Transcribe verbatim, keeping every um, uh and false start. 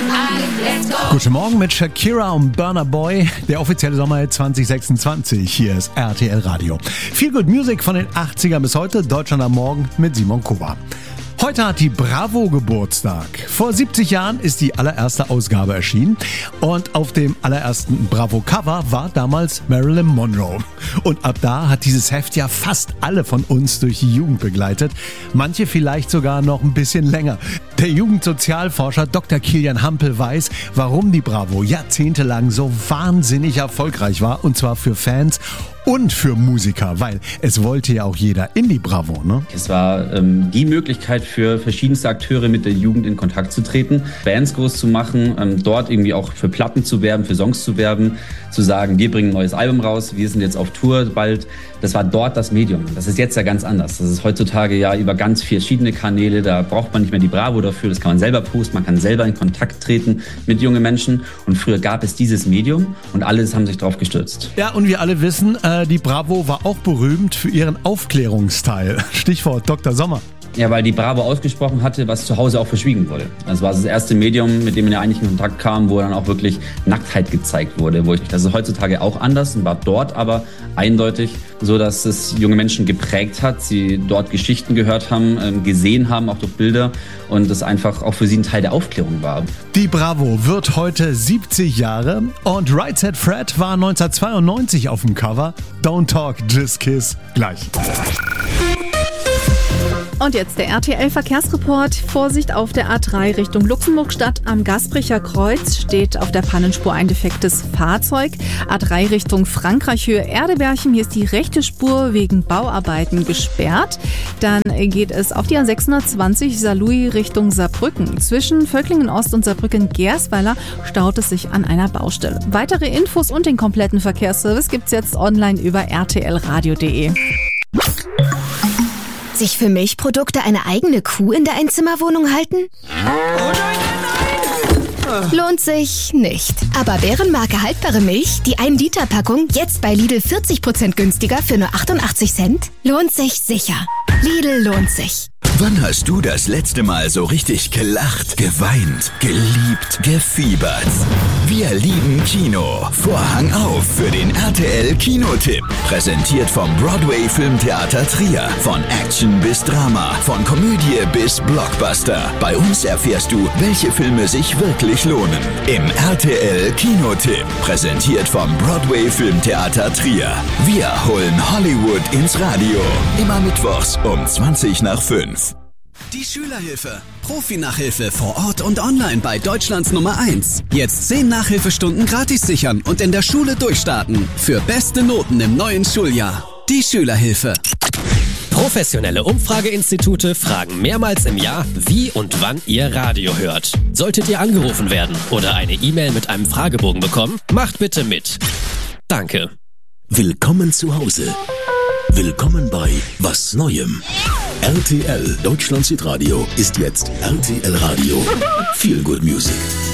Guten Morgen mit Shakira und Burna Boy, der offizielle Sommerhit zwanzig sechsundzwanzig. Hier ist R T L Radio. Viel Good Music von den achtzigern bis heute, Deutschland am Morgen mit Simon Kowa. Heute hat die Bravo Geburtstag. Vor siebzig Jahren ist die allererste Ausgabe erschienen und auf dem allerersten Bravo-Cover war damals Marilyn Monroe. Und ab da hat dieses Heft ja fast alle von uns durch die Jugend begleitet, manche vielleicht sogar noch ein bisschen länger. Der Jugendsozialforscher Doktor Kilian Hampel weiß, warum die Bravo jahrzehntelang so wahnsinnig erfolgreich war, und zwar für Fans und für Musiker, weil es wollte ja auch jeder in die Bravo, ne? Es war ähm, die Möglichkeit für verschiedenste Akteure mit der Jugend in Kontakt zu treten, Bands groß zu machen, ähm, dort irgendwie auch für Platten zu werben, für Songs zu werben, zu sagen, wir bringen ein neues Album raus, wir sind jetzt auf Tour bald. Das war dort das Medium. Das ist jetzt ja ganz anders. Das ist heutzutage ja über ganz verschiedene Kanäle, da braucht man nicht mehr die Bravo dafür, das kann man selber posten, man kann selber in Kontakt treten mit jungen Menschen, und früher gab es dieses Medium und alle haben sich drauf gestürzt. Ja, und wir alle wissen, äh, die Bravo war auch berühmt für ihren Aufklärungsteil. Stichwort Doktor Sommer. Ja, weil die Bravo ausgesprochen hatte, was zu Hause auch verschwiegen wurde. Das war das erste Medium, mit dem man ja eigentlich in Kontakt kam, wo dann auch wirklich Nacktheit gezeigt wurde. Wo ich, das ist heutzutage auch anders und war dort aber eindeutig so, dass es junge Menschen geprägt hat, sie dort Geschichten gehört haben, gesehen haben, auch durch Bilder, und das einfach auch für sie ein Teil der Aufklärung war. Die Bravo wird heute siebzig Jahre und Right Said Fred war neunzehnhundertzweiundneunzig auf dem Cover. Don't Talk, Just Kiss. Gleich. Und jetzt der R T L-Verkehrsreport. Vorsicht auf der A drei Richtung Luxemburgstadt. Am Gasbricher Kreuz steht auf der Pannenspur ein defektes Fahrzeug. A drei Richtung Frankreich-Höhe Erdeberchen. Hier ist die rechte Spur wegen Bauarbeiten gesperrt. Dann geht es auf die A sechshundertzwanzig Saarlouis Richtung Saarbrücken. Zwischen Völklingen-Ost und Saarbrücken-Gersweiler staut es sich an einer Baustelle. Weitere Infos und den kompletten Verkehrsservice gibt's jetzt online über r t l radio punkt d e. Sich für Milchprodukte eine eigene Kuh in der Einzimmerwohnung halten? Oh nein, nein, nein! Lohnt sich nicht. Aber Bärenmarke haltbare Milch, die ein Liter Packung, jetzt bei Lidl vierzig Prozent günstiger für nur achtundachtzig Cent? Lohnt sich sicher. Lidl lohnt sich. Wann hast du das letzte Mal so richtig gelacht, geweint, geliebt, gefiebert? Wir lieben Kino. Vorhang auf für den R T L Kinotipp. Präsentiert vom Broadway Filmtheater Trier. Von Action bis Drama, von Komödie bis Blockbuster. Bei uns erfährst du, welche Filme sich wirklich lohnen. Im R T L Kinotipp. Präsentiert vom Broadway Filmtheater Trier. Wir holen Hollywood ins Radio. Immer mittwochs um zwanzig nach fünf. Die Schülerhilfe. Profi-Nachhilfe vor Ort und online bei Deutschlands Nummer eins. Jetzt zehn Nachhilfestunden gratis sichern und in der Schule durchstarten. Für beste Noten im neuen Schuljahr. Die Schülerhilfe. Professionelle Umfrageinstitute fragen mehrmals im Jahr, wie und wann ihr Radio hört. Solltet ihr angerufen werden oder eine E-Mail mit einem Fragebogen bekommen, macht bitte mit. Danke. Willkommen zu Hause. Willkommen bei Was Neuem. R T L Deutschlands Hitradio ist jetzt R T L Radio. Feel Good Music.